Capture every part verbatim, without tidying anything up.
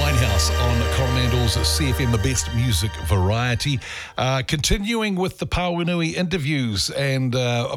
Winehouse on Coromandel's C F M, the best music variety. Uh, continuing with the Pauanui interviews, and uh,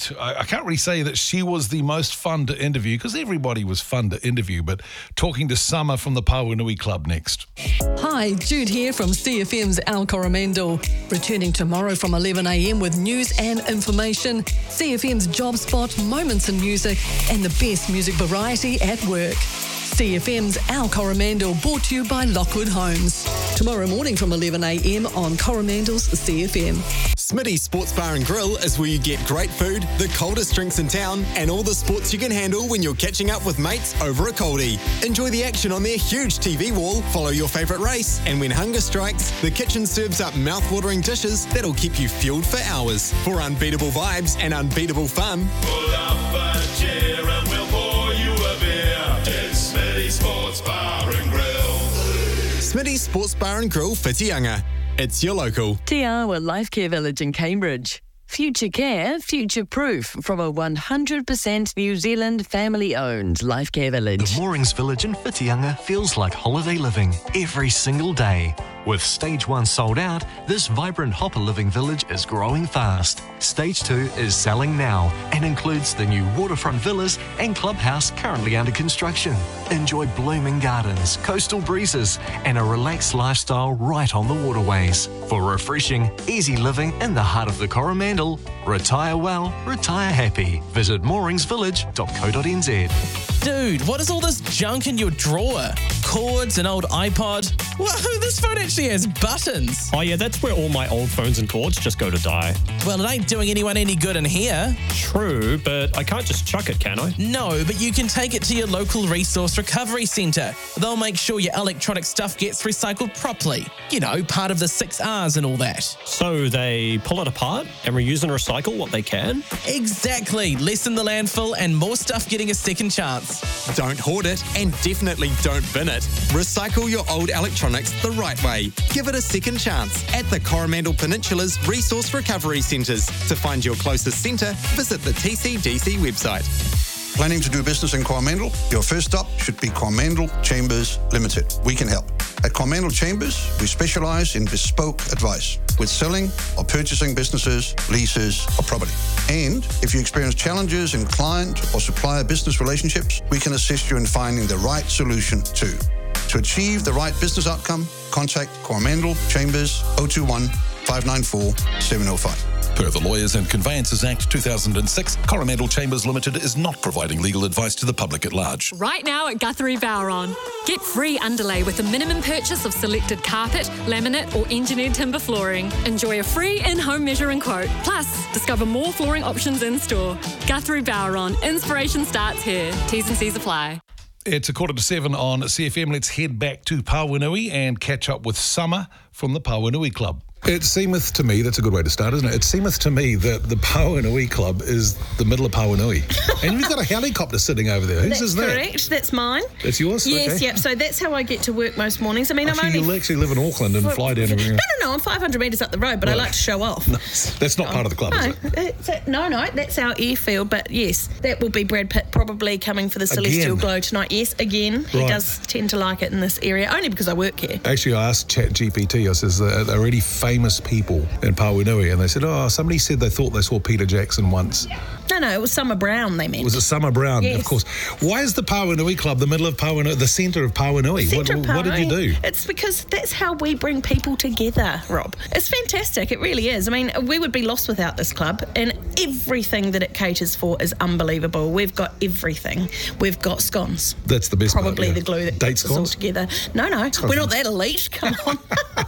I can't really say that she was the most fun to interview because everybody was fun to interview, but talking to Summer from the Pauanui Club next. Hi, Jude here from C F M's Al Coromandel. Returning tomorrow from eleven a m with news and information, C F M's Job Spot, moments in music, and the best music variety at work. C F M's Al Coromandel, brought to you by Lockwood Homes. Tomorrow morning from eleven a m on Coromandel's C F M. Smitty's Sports Bar and Grill is where you get great food, the coldest drinks in town, and all the sports you can handle when you're catching up with mates over a coldie. Enjoy the action on their huge T V wall, follow your favourite race, and when hunger strikes, the kitchen serves up mouth-watering dishes that'll keep you fueled for hours. For unbeatable vibes and unbeatable fun, pull up a chair and we'll pour you a beer. It's Smitty's Sports Bar and Grill. Smitty's Sports Bar and Grill, Whitianga. It's your local. Te Awa Life Care Village in Cambridge. Future care, future proof from a one hundred percent New Zealand family-owned Life Care Village. The Moorings Village in Whitianga feels like holiday living every single day. With Stage one sold out, this vibrant hopper living village is growing fast. Stage two is selling now and includes the new waterfront villas and clubhouse currently under construction. Enjoy blooming gardens, coastal breezes, and a relaxed lifestyle right on the waterways. For refreshing, easy living in the heart of the Coromandel, retire well, retire happy. Visit moorings village dot co dot n z. Dude, what is all this junk in your drawer? Cords, an old iPod? Whoa, this phone actually has buttons. Oh yeah, that's where all my old phones and cords just go to die. Well, it ain't doing anyone any good in here. True, but I can't just chuck it, can I? No, but you can take it to your local resource recovery centre. They'll make sure your electronic stuff gets recycled properly. You know, part of the six R's and all that. So they pull it apart and reuse and recycle what they can? Exactly. Lessen the landfill and more stuff getting a second chance. Don't hoard it and definitely don't bin it. Recycle your old electronics the right way. Give it a second chance at the Coromandel Peninsula's Resource Recovery Centres. To find your closest centre, visit the T C D C website. Planning to do business in Coromandel? Your first stop should be Coromandel Chambers Limited. We can help. At Coromandel Chambers, we specialise in bespoke advice with selling or purchasing businesses, leases or property. And if you experience challenges in client or supplier business relationships, we can assist you in finding the right solution too. To achieve the right business outcome, contact Coromandel Chambers oh two one, five nine four, seven oh five. Per the Lawyers and Conveyances Act two thousand six, Coromandel Chambers Limited is not providing legal advice to the public at large. Right now at Guthrie Bowron. Get free underlay with a minimum purchase of selected carpet, laminate or engineered timber flooring. Enjoy a free in-home measuring quote. Plus, discover more flooring options in store. Guthrie Bowron. Inspiration starts here. T's and C's apply. It's a quarter to seven on C F M. Let's head back to Pauanui and catch up with Summer from the Pauanui Club. It seemeth to me, that's a good way to start, isn't it? It seemeth to me that the Pauanui Club is the middle of Pauanui. And you've got a helicopter sitting over there. Whose that's is that? Correct. That's mine. That's yours? Yes, okay. yep. So that's how I get to work most mornings. I mean, Actually, I'm only... you actually live in Auckland and for, fly down everywhere. No, no, no. I'm five hundred metres up the road, but right. I like to show off. No, that's not oh, part of the club, no, is it? It's a, no, no. That's our airfield. But yes, that will be Brad Pitt probably coming for the Celestial Again. Glow tonight. Yes, again. He right. does tend to like it in this area, only because I work here. Actually, I asked ChatGPT, I says, uh, they're really famous people in Pauanui, and they said, oh, somebody said they thought they saw Peter Jackson once. No, no, it was Summer Brown they meant. Was it Summer Brown? Yes. Of course. Why is the Pauanui Club the middle of Pauanui, the centre of Pauanui? Centre what, of Pauanui. What did you do? It's because that's how we bring people together, Rob. It's fantastic. It really is. I mean, we would be lost without this club, and everything that it caters for is unbelievable. We've got everything. We've got scones. That's the best Probably part, yeah. the glue that Date keeps us all scones? together. No, no, we're not that elite. Come on.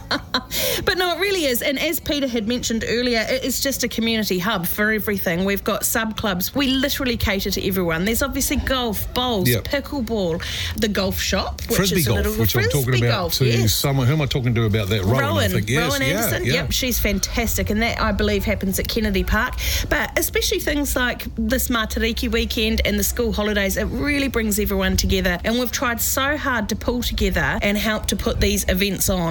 But no, it really is. And as Peter had mentioned earlier, it is just a community hub for everything. We've got sub-clubs. We literally cater to everyone. There's obviously golf, bowls, yep. pickleball, the golf shop, which Frisbee is golf, a little which I'm frisbee talking about golf, to yes. someone. Who am I talking to about that? Rowan, Rowan, I think. Yes, Rowan Anderson. Yeah, yeah. Yep, she's fantastic. And that, I believe, happens at Kennedy Park. But especially things like this Matariki weekend and the school holidays, it really brings everyone together. And we've tried so hard to pull together and help to put these events on. And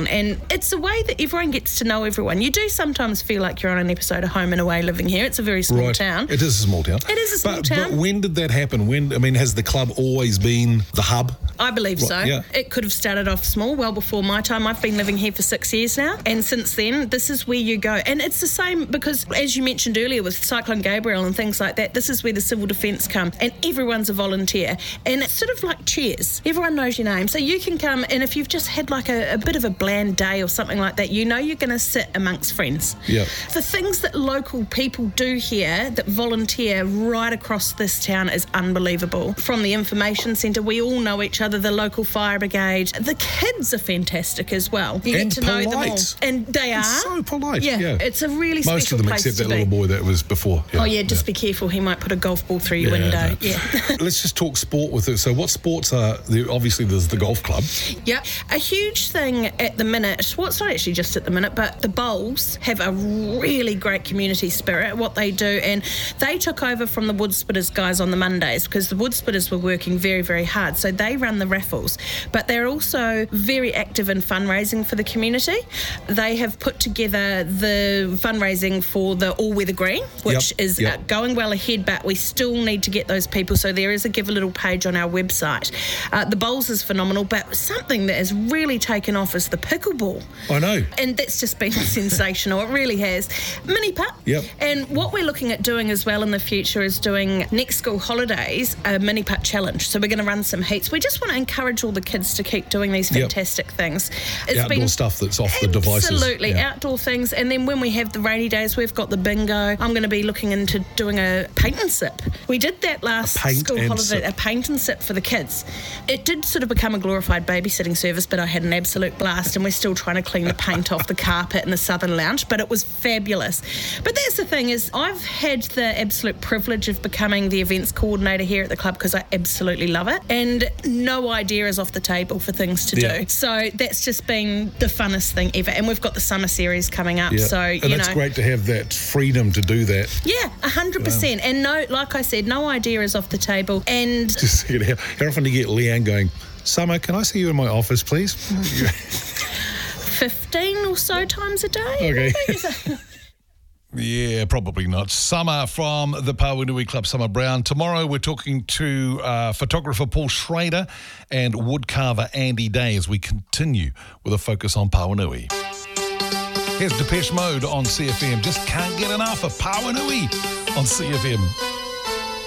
it's a way that everyone gets to know everyone. You do sometimes feel like you're on an episode of Home and Away living here. It's a very small right. town. It is a small town. It is a small but, town. But when did that happen? When, I mean, has the club always been the hub? I believe so. Right, yeah. It could have started off small, well before my time. I've been living here for six years now, and since then, this is where you go. And it's the same because, as you mentioned earlier, with Cyclone Gabriel and things like that, this is where the civil defence come, and everyone's a volunteer. And it's sort of like Cheers. Everyone knows your name. So you can come, and if you've just had like a, a bit of a bland day or something like that, you know you're going to sit amongst friends. Yeah. The things that local people do here that volunteer right across this town is unbelievable. From the information centre, we all know each other, the local fire brigade. The kids are fantastic as well. You and get to know them all. polite. And they are. So polite. Yeah, yeah. It's a really Most special of them place except to that be. little boy that was before. Oh yeah, just be careful. He might put a golf ball through your Yeah, window. no. Yeah. Let's just talk sport with it. So what sports are there? Obviously there's the golf club. Yeah, a huge thing at the minute, well, it's not actually just at the minute, but the Bowls have a really great community spirit, what they do, and they took over from the Woodsplitters guys on the Mondays because the Woodsplitters were working very, very hard, so they run the raffles, but they're also very active in fundraising for the community. They have put together the fundraising for the All-Weather Green, which Yep, is yep. Uh, going well ahead, but we still need to get those people, so there is a Give a Little page on our website. Uh, the Bowls is phenomenal, but something that has really taken off is the pickleball. I know. And that's just been sensational. It really has. Mini putt. Yep. And what we're looking at doing as well in the future is doing next school holidays a mini putt challenge. So we're going to run some heats. We just want to encourage all the kids to keep doing these Yep. fantastic things. It's Outdoor been stuff that's off the devices. Absolutely, Yeah. outdoor things. And then when we have the rainy days, we've got the bingo. I'm going to be looking into doing a paint and sip. We did that last A paint school and holiday, sip. a paint and sip for the kids. It did sort of become a glorified babysitting service, but I had an absolute blast, and we're still trying to clean the paint off the carpet in the Southern Lounge, but it was fabulous. But that's the thing is, I've had the absolute privilege of becoming the events coordinator here at the club because I absolutely love it, and no idea is off the table for things to Yeah. do. So that's just been the funnest thing ever, and we've got the summer series coming up, Yeah. so and you it's know. great to have that freedom to do that. Yeah, one hundred percent. And no, like I said, no idea is off the table. And Just how, how often do you get Leanne going, Summer, can I see you in my office, please? fifteen or so times a day. Okay. I think it's- Yeah, probably not. Summer from the Pauanui Club, Summer Brown. Tomorrow we're talking to uh, photographer Paul Schrader and woodcarver Andy Day as we continue with a focus on Pauanui. Here's Depeche Mode on C F M. Just can't get enough of Pauanui on C F M.